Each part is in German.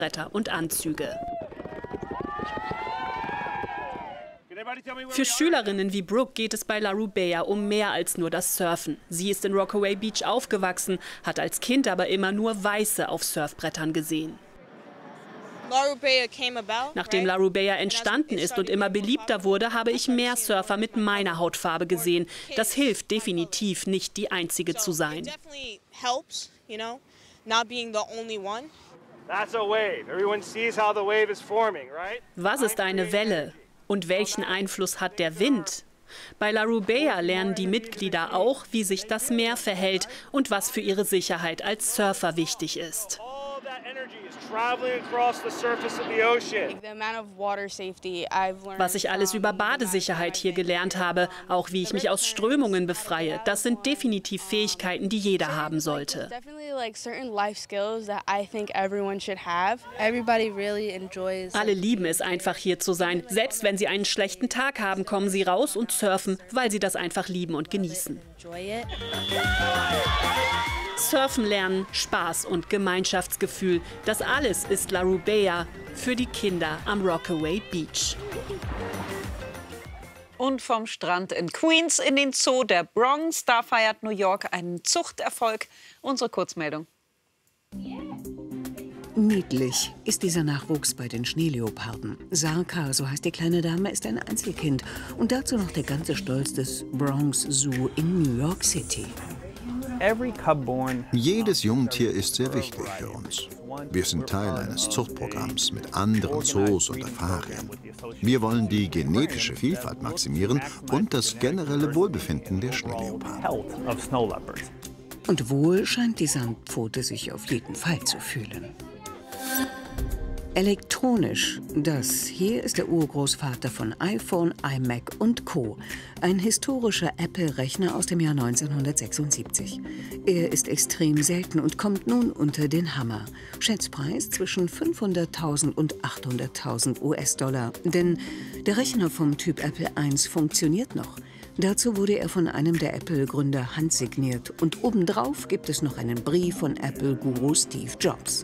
Bretter und Anzüge. Für Schülerinnen wie Brooke geht es bei Larubea um mehr als nur das Surfen. Sie ist in Rockaway Beach aufgewachsen, hat als Kind aber immer nur Weiße auf Surfbrettern gesehen. Nachdem Larubea entstanden ist und immer beliebter wurde, habe ich mehr Surfer mit meiner Hautfarbe gesehen. Das hilft definitiv nicht, die Einzige zu sein. Was ist eine Welle? Und welchen Einfluss hat der Wind? Bei Larubea lernen die Mitglieder auch, wie sich das Meer verhält und was für ihre Sicherheit als Surfer wichtig ist. Was ich alles über Badesicherheit hier gelernt habe, auch wie ich mich aus Strömungen befreie, das sind definitiv Fähigkeiten, die jeder haben sollte. Alle lieben es einfach, hier zu sein. Selbst wenn sie einen schlechten Tag haben, kommen sie raus und surfen, weil sie das einfach lieben und genießen. Surfen lernen, Spaß und Gemeinschaftsgefühl. Das alles ist Larubea für die Kinder am Rockaway Beach. Und vom Strand in Queens in den Zoo der Bronx, da feiert New York einen Zuchterfolg. Unsere Kurzmeldung. Niedlich ist dieser Nachwuchs bei den Schneeleoparden. Sarka, so heißt die kleine Dame, ist ein Einzelkind. Und dazu noch der ganze Stolz des Bronx Zoo in New York City. Jedes Jungtier ist sehr wichtig für uns. Wir sind Teil eines Zuchtprogramms mit anderen Zoos und Afarien. Wir wollen die genetische Vielfalt maximieren und das generelle Wohlbefinden der Schneeleoparden. Und wohl scheint die Sandpfote sich auf jeden Fall zu fühlen. Elektronisch, das hier ist der Urgroßvater von iPhone, iMac und Co. Ein historischer Apple-Rechner aus dem Jahr 1976. Er ist extrem selten und kommt nun unter den Hammer. Schätzpreis zwischen 500.000 und 800.000 US-Dollar. Denn der Rechner vom Typ Apple I funktioniert noch. Dazu wurde er von einem der Apple-Gründer handsigniert. Und obendrauf gibt es noch einen Brief von Apple-Guru Steve Jobs.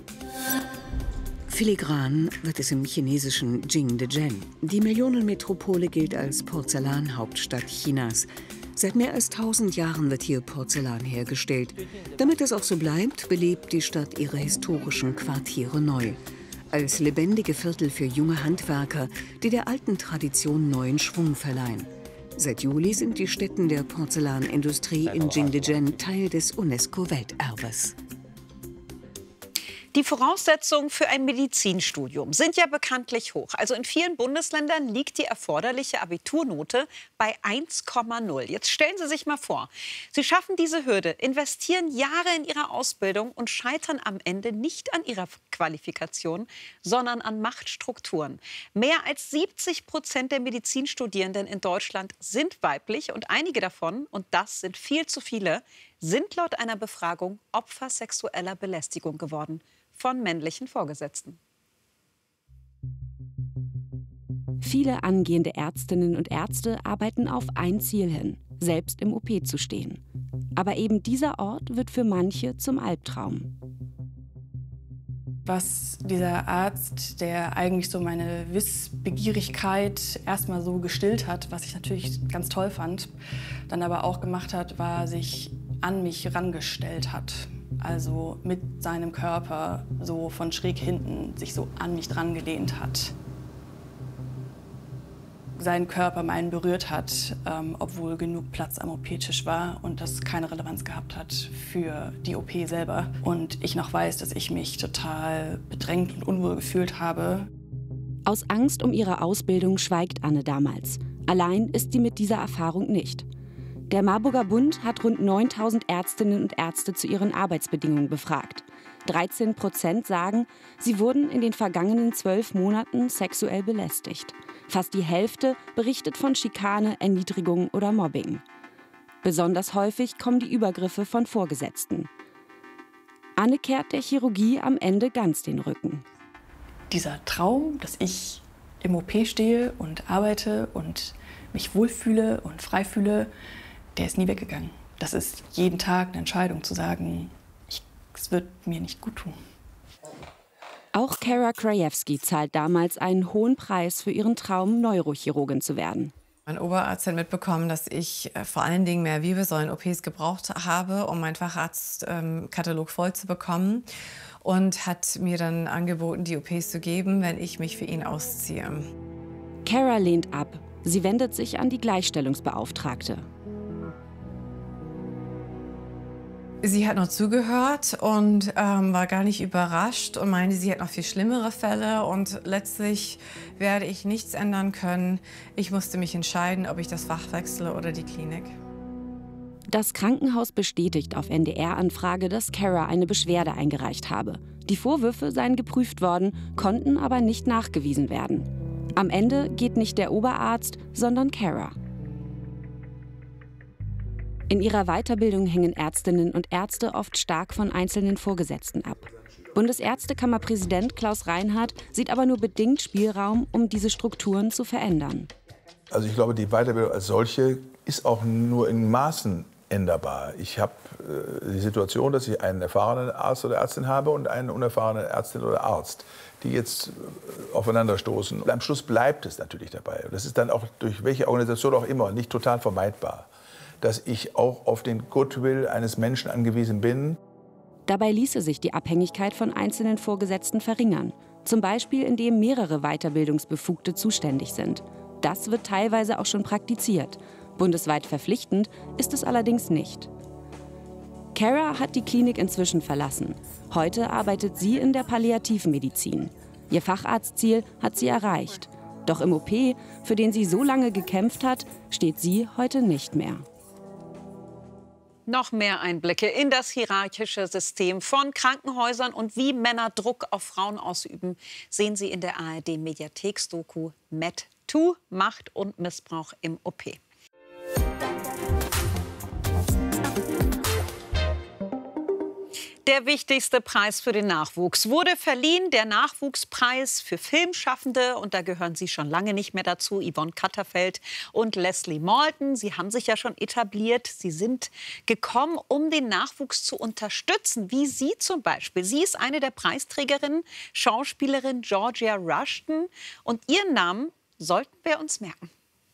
Filigran wird es im chinesischen Jingdezhen. Die Millionenmetropole gilt als Porzellanhauptstadt Chinas. Seit mehr als 1000 Jahren wird hier Porzellan hergestellt. Damit es auch so bleibt, belebt die Stadt ihre historischen Quartiere neu. Als lebendige Viertel für junge Handwerker, die der alten Tradition neuen Schwung verleihen. Seit Juli sind die Stätten der Porzellanindustrie in Jingdezhen Teil des UNESCO-Welterbes. Die Voraussetzungen für ein Medizinstudium sind ja bekanntlich hoch. Also in vielen Bundesländern liegt die erforderliche Abiturnote bei 1,0. Jetzt stellen Sie sich mal vor, Sie schaffen diese Hürde, investieren Jahre in Ihre Ausbildung und scheitern am Ende nicht an Ihrer Qualifikation, sondern an Machtstrukturen. Mehr als 70% der Medizinstudierenden in Deutschland sind weiblich und einige davon, und das sind viel zu viele, sind laut einer Befragung Opfer sexueller Belästigung geworden von männlichen Vorgesetzten. Viele angehende Ärztinnen und Ärzte arbeiten auf ein Ziel hin, selbst im OP zu stehen. Aber eben dieser Ort wird für manche zum Albtraum. Was dieser Arzt, der eigentlich so meine Wissbegierigkeit erstmal so gestillt hat, was ich natürlich ganz toll fand, dann aber auch gemacht hat, war, sich an mich rangestellt hat. Also mit seinem Körper so von schräg hinten sich so an mich dran gelehnt hat. Seinen Körper meinen berührt hat, obwohl genug Platz am OP-Tisch war und das keine Relevanz gehabt hat für die OP selber. Und ich noch weiß, dass ich mich total bedrängt und unwohl gefühlt habe. Aus Angst um ihre Ausbildung schweigt Anne damals. Allein ist sie mit dieser Erfahrung nicht. Der Marburger Bund hat rund 9000 Ärztinnen und Ärzte zu ihren Arbeitsbedingungen befragt. 13% sagen, sie wurden in den vergangenen 12 Monaten sexuell belästigt. Fast die Hälfte berichtet von Schikane, Erniedrigung oder Mobbing. Besonders häufig kommen die Übergriffe von Vorgesetzten. Anne kehrt der Chirurgie am Ende ganz den Rücken. Dieser Traum, dass ich im OP stehe und arbeite und mich wohlfühle und frei fühle, der ist nie weggegangen. Das ist jeden Tag eine Entscheidung zu sagen, es wird mir nicht gut tun. Auch Cara Krajewski zahlt damals einen hohen Preis für ihren Traum, Neurochirurgin zu werden. Mein Oberarzt hat mitbekommen, dass ich vor allen Dingen mehr Wirbelsäulen-OPs gebraucht habe, um meinen Facharztkatalog voll zu bekommen. Und hat mir dann angeboten, die OPs zu geben, wenn ich mich für ihn ausziehe. Cara lehnt ab. Sie wendet sich an die Gleichstellungsbeauftragte. Sie hat noch zugehört und war gar nicht überrascht und meinte, sie hat noch viel schlimmere Fälle. Und letztlich werde ich nichts ändern können. Ich musste mich entscheiden, ob ich das Fach wechsle oder die Klinik. Das Krankenhaus bestätigt auf NDR-Anfrage, dass Cara eine Beschwerde eingereicht habe. Die Vorwürfe seien geprüft worden, konnten aber nicht nachgewiesen werden. Am Ende geht nicht der Oberarzt, sondern Cara. In ihrer Weiterbildung hängen Ärztinnen und Ärzte oft stark von einzelnen Vorgesetzten ab. Bundesärztekammerpräsident Klaus Reinhardt sieht aber nur bedingt Spielraum, um diese Strukturen zu verändern. Also ich glaube, die Weiterbildung als solche ist auch nur in Maßen änderbar. Ich habe die Situation, dass ich einen erfahrenen Arzt oder Ärztin habe und eine unerfahrene Ärztin oder Arzt, die jetzt aufeinanderstoßen. Am Schluss bleibt es natürlich dabei. Das ist dann auch durch welche Organisation auch immer nicht total vermeidbar, dass ich auch auf den Goodwill eines Menschen angewiesen bin. Dabei ließe sich die Abhängigkeit von einzelnen Vorgesetzten verringern. Zum Beispiel, indem mehrere Weiterbildungsbefugte zuständig sind. Das wird teilweise auch schon praktiziert. Bundesweit verpflichtend ist es allerdings nicht. Cara hat die Klinik inzwischen verlassen. Heute arbeitet sie in der Palliativmedizin. Ihr Facharztziel hat sie erreicht. Doch im OP, für den sie so lange gekämpft hat, steht sie heute nicht mehr. Noch mehr Einblicke in das hierarchische System von Krankenhäusern und wie Männer Druck auf Frauen ausüben, sehen Sie in der ARD-Mediatheks-Doku MedToo, Macht und Missbrauch im OP. Der wichtigste Preis für den Nachwuchs wurde verliehen, der Nachwuchspreis für Filmschaffende. Und da gehören Sie schon lange nicht mehr dazu, Yvonne Katterfeld und Leslie Maltin. Sie haben sich ja schon etabliert. Sie sind gekommen, um den Nachwuchs zu unterstützen, wie Sie zum Beispiel. Sie ist eine der Preisträgerinnen, Schauspielerin Georgia Rushton. Und Ihren Namen sollten wir uns merken.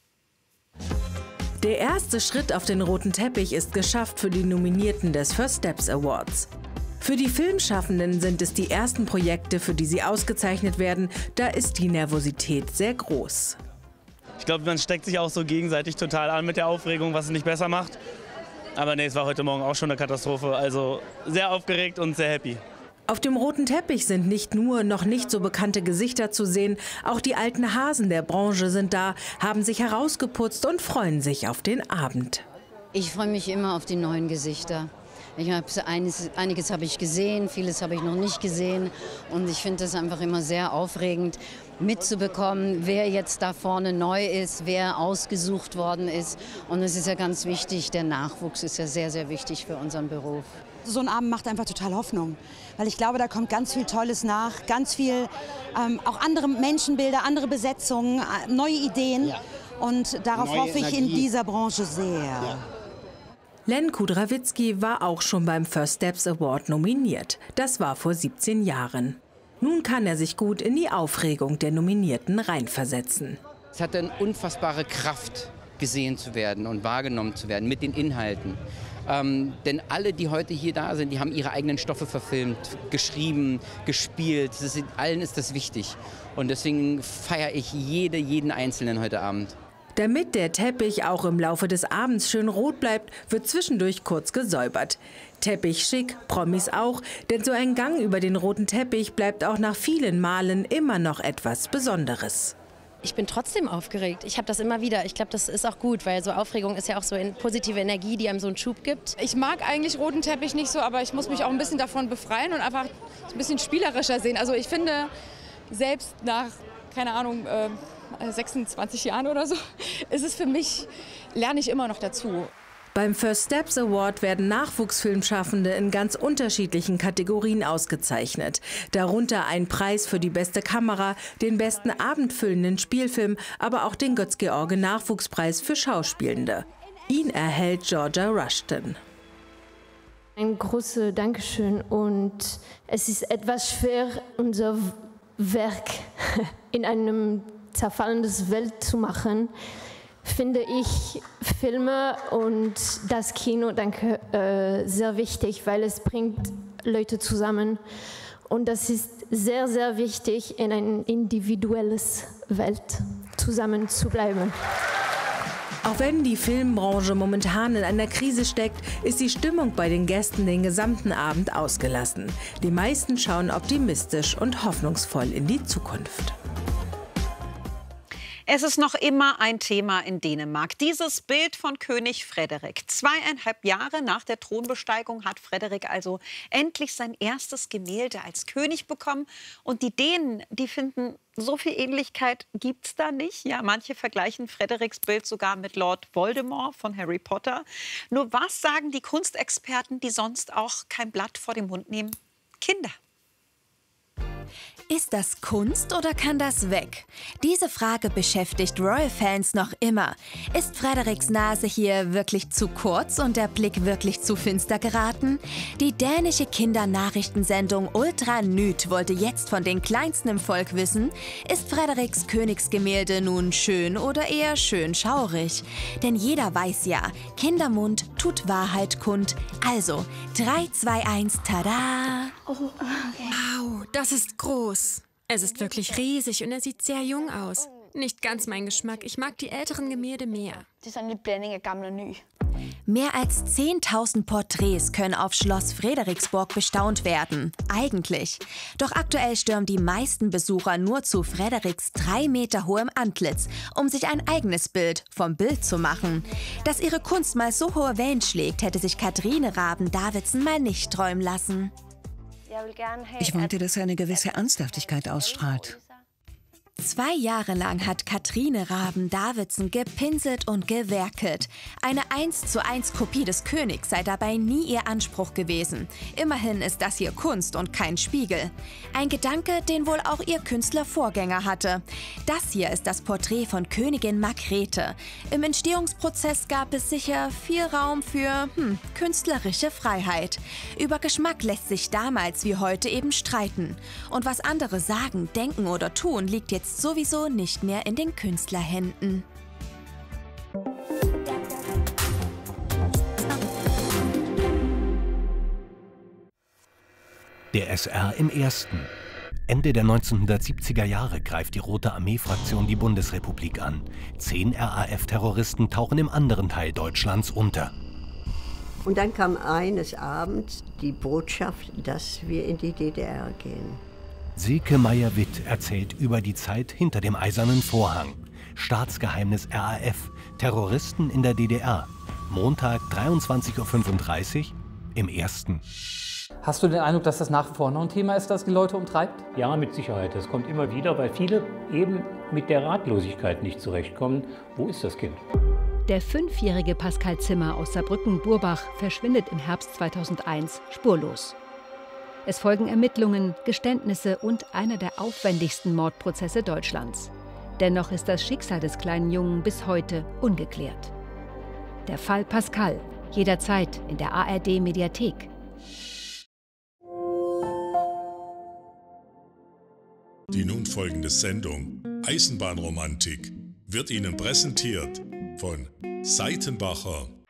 Der erste Schritt auf den roten Teppich ist geschafft für die Nominierten des First Steps Awards. Für die Filmschaffenden sind es die ersten Projekte, für die sie ausgezeichnet werden. Da ist die Nervosität sehr groß. Ich glaube, man steckt sich auch so gegenseitig total an mit der Aufregung, was es nicht besser macht. Aber nee, es war heute Morgen auch schon eine Katastrophe. Also sehr aufgeregt und sehr happy. Auf dem roten Teppich sind nicht nur noch nicht so bekannte Gesichter zu sehen, auch die alten Hasen der Branche sind da, haben sich herausgeputzt und freuen sich auf den Abend. Ich freue mich immer auf die neuen Gesichter. Einiges habe ich gesehen, vieles habe ich noch nicht gesehen. Und ich finde es einfach immer sehr aufregend, mitzubekommen, wer jetzt da vorne neu ist, wer ausgesucht worden ist. Und es ist ja ganz wichtig, der Nachwuchs ist ja sehr, sehr wichtig für unseren Beruf. So ein Abend macht einfach total Hoffnung, weil ich glaube, da kommt ganz viel Tolles nach, ganz viel, auch andere Menschenbilder, andere Besetzungen, neue Ideen. Ja. Und darauf hoffe ich in dieser Branche sehr. Ja. Len Kudrawitzki war auch schon beim First Steps Award nominiert. Das war vor 17 Jahren. Nun kann er sich gut in die Aufregung der Nominierten reinversetzen. Es hat eine unfassbare Kraft, gesehen zu werden und wahrgenommen zu werden mit den Inhalten. Denn alle, die heute hier da sind, die haben ihre eigenen Stoffe verfilmt, geschrieben, gespielt. Allen ist das wichtig. Und deswegen feiere ich jeden Einzelnen heute Abend. Damit der Teppich auch im Laufe des Abends schön rot bleibt, wird zwischendurch kurz gesäubert. Teppich schick, Promis auch, denn so ein Gang über den roten Teppich bleibt auch nach vielen Malen immer noch etwas Besonderes. Ich bin trotzdem aufgeregt. Ich habe das immer wieder. Ich glaube, das ist auch gut, weil so Aufregung ist ja auch so eine positive Energie, die einem so einen Schub gibt. Ich mag eigentlich roten Teppich nicht so, aber ich muss mich auch ein bisschen davon befreien und einfach ein bisschen spielerischer sehen. Also ich finde, selbst nach, keine Ahnung, 26 Jahren oder so, ist es für mich, lerne ich immer noch dazu. Beim First Steps Award werden Nachwuchsfilmschaffende in ganz unterschiedlichen Kategorien ausgezeichnet. Darunter ein Preis für die beste Kamera, den besten abendfüllenden Spielfilm, aber auch den Götz-George-Nachwuchspreis für Schauspielende. Ihn erhält Georgia Rushton. Ein großes Dankeschön, und es ist etwas schwer, unser Werk in einem zerfallenden Welt zu machen. Finde ich Filme und das Kino sehr wichtig, weil es bringt Leute zusammen. Und das ist sehr, sehr wichtig, in einer individuellen Welt zusammen zu bleiben. Auch wenn die Filmbranche momentan in einer Krise steckt, ist die Stimmung bei den Gästen den gesamten Abend ausgelassen. Die meisten schauen optimistisch und hoffnungsvoll in die Zukunft. Es ist noch immer ein Thema in Dänemark. Dieses Bild von König Frederik. 2,5 Jahre nach der Thronbesteigung hat Frederik also endlich sein erstes Gemälde als König bekommen. Und die Dänen, die finden, so viel Ähnlichkeit gibt es da nicht. Ja, manche vergleichen Frederiks Bild sogar mit Lord Voldemort von Harry Potter. Nur was sagen die Kunstexperten, die sonst auch kein Blatt vor den Mund nehmen? Kinder. Ist das Kunst oder kann das weg? Diese Frage beschäftigt Royal-Fans noch immer. Ist Frederiks Nase hier wirklich zu kurz und der Blick wirklich zu finster geraten? Die dänische Kindernachrichtensendung Ultra Nyt wollte jetzt von den Kleinsten im Volk wissen, ist Frederiks Königsgemälde nun schön oder eher schön schaurig? Denn jeder weiß ja, Kindermund tut Wahrheit kund. Also, 3, 2, 1, tada! Oh, okay. Wow, das ist groß. Es ist wirklich riesig und er sieht sehr jung aus. Nicht ganz mein Geschmack. Ich mag die älteren Gemälde mehr. Mehr als 10.000 Porträts können auf Schloss Frederiksborg bestaunt werden. Eigentlich. Doch aktuell stürmen die meisten Besucher nur zu Frederiks 3 Meter hohem Antlitz, um sich ein eigenes Bild vom Bild zu machen. Dass ihre Kunst mal so hohe Wellen schlägt, hätte sich Kathrine Raben-Davidsen mal nicht träumen lassen. Ich wollte, dass er eine gewisse Ernsthaftigkeit ausstrahlt. 2 Jahre lang hat Kathrine Raben-Davidsen gepinselt und gewerkelt. Eine 1:1 Kopie des Königs sei dabei nie ihr Anspruch gewesen. Immerhin ist das hier Kunst und kein Spiegel. Ein Gedanke, den wohl auch ihr Künstlervorgänger hatte. Das hier ist das Porträt von Königin Margrethe. Im Entstehungsprozess gab es sicher viel Raum für künstlerische Freiheit. Über Geschmack lässt sich damals wie heute eben streiten. Und was andere sagen, denken oder tun, liegt jetzt sowieso nicht mehr in den Künstlerhänden. Der SR im Ersten. Ende der 1970er Jahre greift die Rote Armee-Fraktion die Bundesrepublik an. 10 RAF-Terroristen tauchen im anderen Teil Deutschlands unter. Und dann kam eines Abends die Botschaft, dass wir in die DDR gehen. Silke Meyer-Witt erzählt über die Zeit hinter dem Eisernen Vorhang. Staatsgeheimnis RAF, Terroristen in der DDR. Montag 23:35 Uhr im Ersten. Hast du den Eindruck, dass das nach wie vor noch ein Thema ist, das die Leute umtreibt? Ja, mit Sicherheit. Das kommt immer wieder, weil viele eben mit der Ratlosigkeit nicht zurechtkommen. Wo ist das Kind? Der 5-jährige Pascal Zimmer aus Saarbrücken-Burbach verschwindet im Herbst 2001 spurlos. Es folgen Ermittlungen, Geständnisse und einer der aufwendigsten Mordprozesse Deutschlands. Dennoch ist das Schicksal des kleinen Jungen bis heute ungeklärt. Der Fall Pascal, jederzeit in der ARD-Mediathek. Die nun folgende Sendung Eisenbahnromantik wird Ihnen präsentiert von Seitenbacher